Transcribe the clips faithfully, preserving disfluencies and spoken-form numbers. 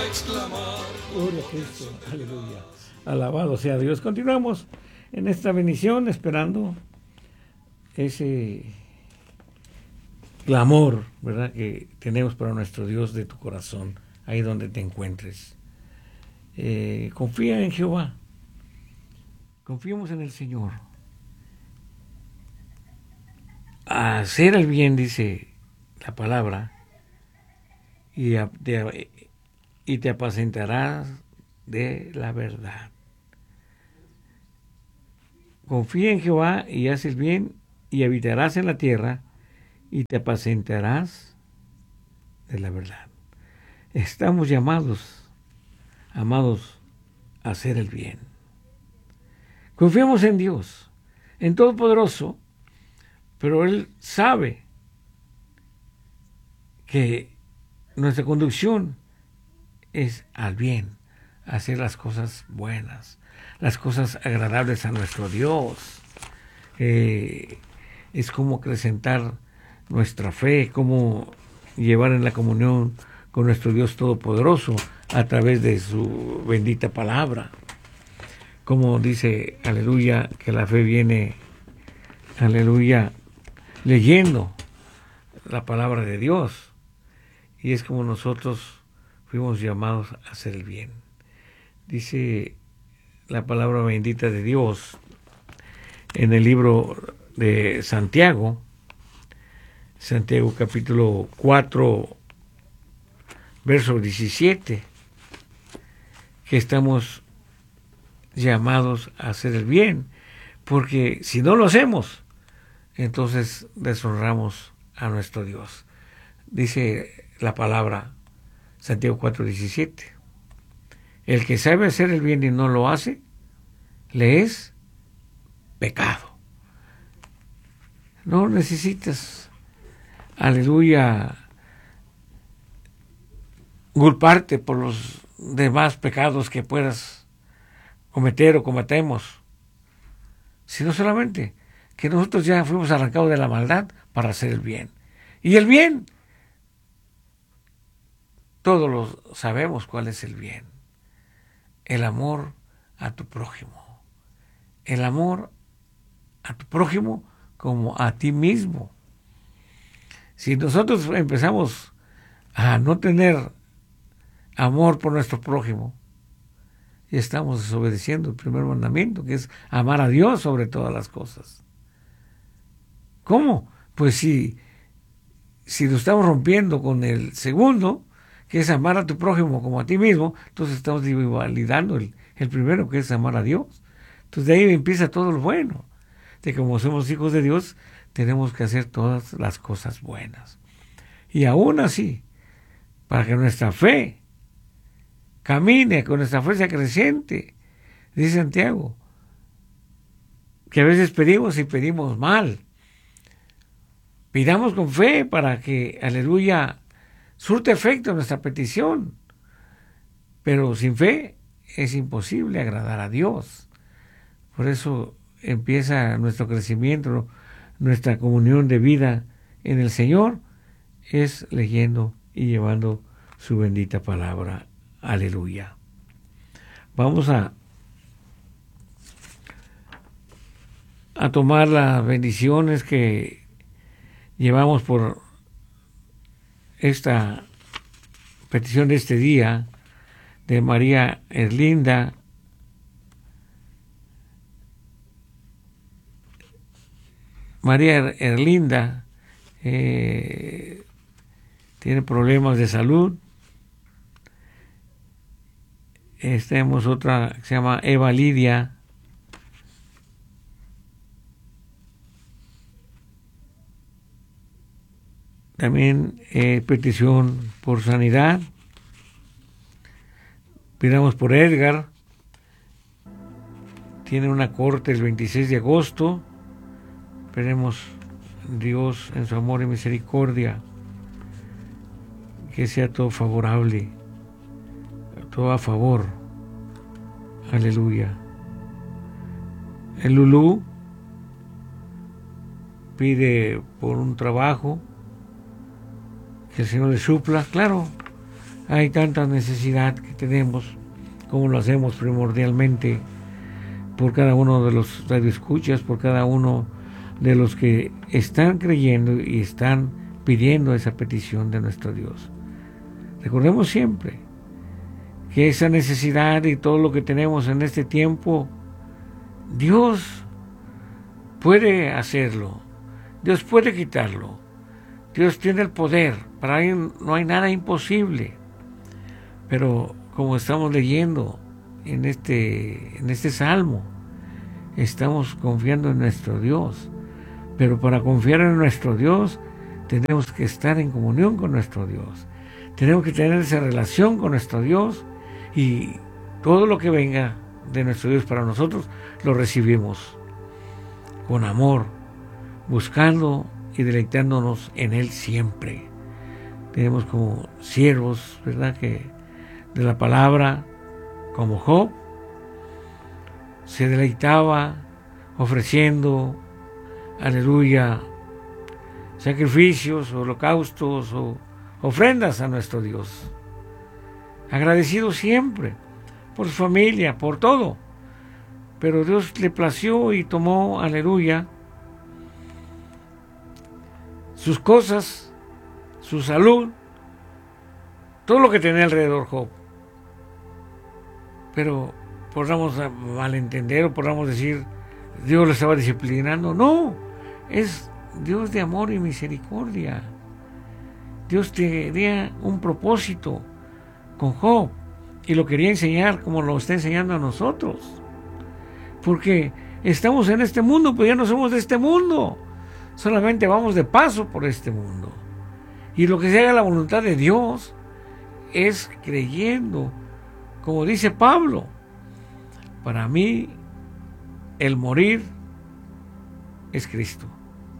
exclamar. Gloria a Cristo, aleluya. Alabado sea Dios. Continuamos en esta bendición esperando ese clamor, ¿verdad?, que tenemos para nuestro Dios de tu corazón, ahí donde te encuentres. Eh, confía en Jehová. Confiemos en el Señor. A hacer el bien, dice la palabra, y, a, de, y te apacentarás de la verdad. Confía en Jehová y haz el bien, y habitarás en la tierra, y te apacentarás de la verdad. Estamos llamados, amados, a hacer el bien. Confiamos en Dios, en Todopoderoso, pero Él sabe que nuestra conducción es al bien, hacer las cosas buenas, las cosas agradables a nuestro Dios. Eh, es como acrecentar nuestra fe, como llevar en la comunión con nuestro Dios Todopoderoso a través de su bendita palabra. Como dice, aleluya, que la fe viene, aleluya, leyendo la palabra de Dios. Y es como nosotros fuimos llamados a hacer el bien. Dice la palabra bendita de Dios en el libro de Santiago, Santiago capítulo cuatro, verso diecisiete, que estamos llamados a hacer el bien, porque si no lo hacemos, entonces deshonramos a nuestro Dios. Dice la palabra, Santiago cuatro diecisiete, el que sabe hacer el bien y no lo hace, le es pecado. No necesitas, aleluya, culparte por los demás pecados que puedas cometer o cometemos, sino solamente que nosotros ya fuimos arrancados de la maldad para hacer el bien. Y el bien, todos lo sabemos cuál es el bien. El amor a tu prójimo. El amor a tu prójimo como a ti mismo. Si nosotros empezamos a no tener amor por nuestro prójimo, y estamos desobedeciendo el primer mandamiento, que es amar a Dios sobre todas las cosas. ¿Cómo? Pues si, si lo estamos rompiendo con el segundo, que es amar a tu prójimo como a ti mismo, entonces estamos invalidando el, el primero, que es amar a Dios. Entonces de ahí empieza todo lo bueno. De como somos hijos de Dios, tenemos que hacer todas las cosas buenas. Y aún así, para que nuestra fe camine, con nuestra fuerza creciente, dice Santiago, que a veces pedimos y pedimos mal. Pidamos con fe para que, aleluya, surte efecto nuestra petición. Pero sin fe es imposible agradar a Dios. Por eso empieza nuestro crecimiento, nuestra comunión de vida en el Señor, es leyendo y llevando su bendita palabra. Aleluya. Vamos a, a tomar las bendiciones que llevamos por esta petición de este día de María Erlinda María Erlinda eh, tiene problemas de salud. Tenemos otra que se llama Eva Lidia. También eh, petición por sanidad. Pidamos por Edgar. Tiene una corte el veintiséis de agosto. Esperemos Dios en su amor y misericordia que sea todo favorable, todo a favor. Aleluya. El Lulú pide por un trabajo, que el Señor le supla. Claro, Hay tanta necesidad que tenemos, como lo hacemos primordialmente, por cada uno de los radioescuchas, por cada uno de los que están creyendo y están pidiendo esa petición de nuestro Dios. Recordemos siempre que esa necesidad y todo lo que tenemos en este tiempo, Dios puede hacerlo, Dios puede quitarlo, Dios tiene el poder, para Él no hay nada imposible. Pero como estamos leyendo en este, en este salmo, estamos confiando en nuestro Dios. Pero para confiar en nuestro Dios, tenemos que estar en comunión con nuestro Dios. Tenemos que tener esa relación con nuestro Dios, y todo lo que venga de nuestro Dios para nosotros, lo recibimos con amor, buscando y deleitándonos en Él siempre. Tenemos como siervos, ¿verdad?, que de la palabra, como Job, se deleitaba ofreciendo, aleluya, sacrificios, holocaustos o ofrendas a nuestro Dios. Agradecido siempre por su familia, por todo. Pero Dios le plació y tomó, aleluya, sus cosas, su salud, todo lo que tenía alrededor Job. Pero podamos malentender o podamos decir, Dios lo estaba disciplinando. No, es Dios de amor y misericordia. Dios tenía un propósito con Job y lo quería enseñar como lo está enseñando a nosotros. Porque estamos en este mundo, pero ya no somos de este mundo. Solamente vamos de paso por este mundo. Y lo que se haga la voluntad de Dios es creyendo, como dice Pablo, para mí el morir es Cristo.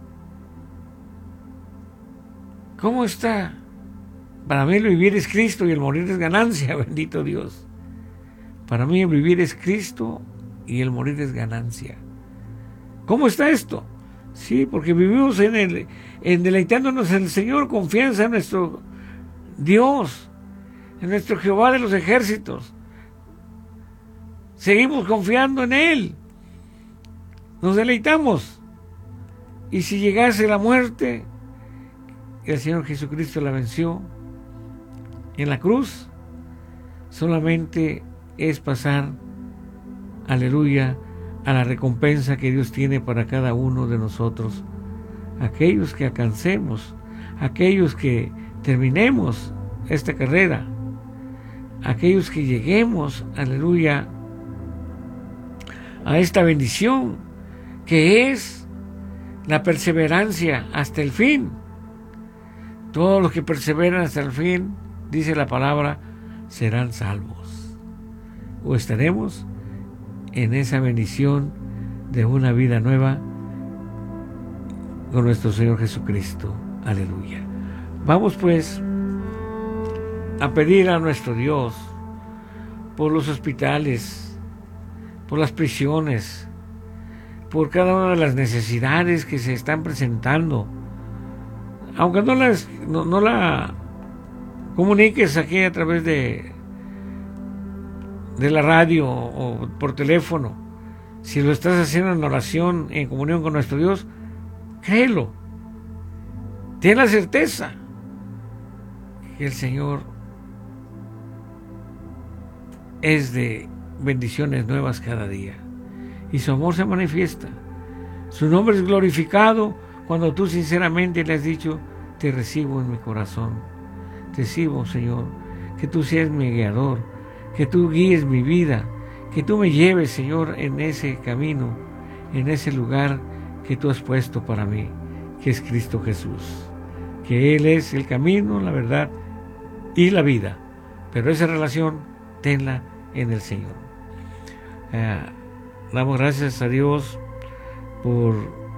¿Cómo está? Para mí el vivir es Cristo y el morir es ganancia, bendito Dios. Para mí el vivir es Cristo y el morir es ganancia. ¿Cómo está esto? Sí, porque vivimos en el, en deleitándonos en el Señor, confianza en nuestro Dios, en nuestro Jehová de los ejércitos. Seguimos confiando en Él. Nos deleitamos. Y si llegase la muerte, el Señor Jesucristo la venció en la cruz, solamente es pasar, aleluya, a la recompensa que Dios tiene para cada uno de nosotros, aquellos que alcancemos, aquellos que terminemos esta carrera, aquellos que lleguemos, aleluya, a esta bendición que es la perseverancia hasta el fin. Todos los que perseveran hasta el fin, dice la palabra, serán salvos. O estaremos en esa bendición de una vida nueva con nuestro Señor Jesucristo. Aleluya. Vamos pues a pedir a nuestro Dios por los hospitales, por las prisiones, por cada una de las necesidades que se están presentando. Aunque no, las, no, no la comuniques aquí a través de, de la radio o por teléfono, si lo estás haciendo en oración, en comunión con nuestro Dios, créelo. Ten la certeza que el Señor es de bendiciones nuevas cada día. Y su amor se manifiesta. Su nombre es glorificado cuando tú sinceramente le has dicho, te recibo en mi corazón. Te recibo, Señor, que tú seas mi guiador, que tú guíes mi vida, que tú me lleves, Señor, en ese camino, en ese lugar que tú has puesto para mí, que es Cristo Jesús. Que Él es el camino, la verdad y la vida. Pero esa relación, tenla en el Señor. Eh, damos gracias a Dios por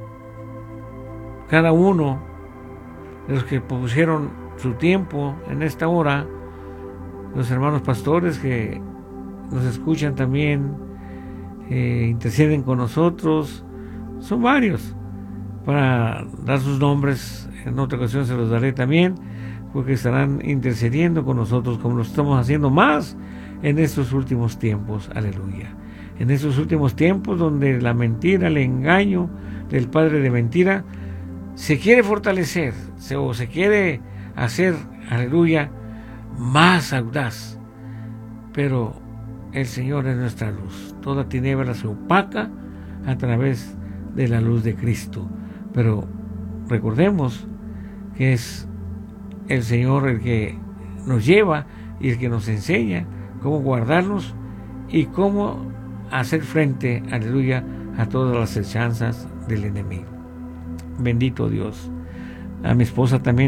cada uno de los que pusieron su tiempo en esta hora, los hermanos pastores que nos escuchan también, eh, interceden con nosotros, son varios, para dar sus nombres, en otra ocasión se los daré también, porque estarán intercediendo con nosotros como lo estamos haciendo más en estos últimos tiempos. Aleluya. En estos últimos tiempos donde la mentira, el engaño del padre de mentira se quiere fortalecer se, o se quiere hacer, aleluya, más audaz. Pero el Señor es nuestra luz. Toda tiniebla se opaca a través de la luz de Cristo. Pero recordemos que es el Señor el que nos lleva y el que nos enseña cómo guardarnos y cómo hacer frente, aleluya, a todas las hechanzas del enemigo. Bendito Dios. A mi esposa también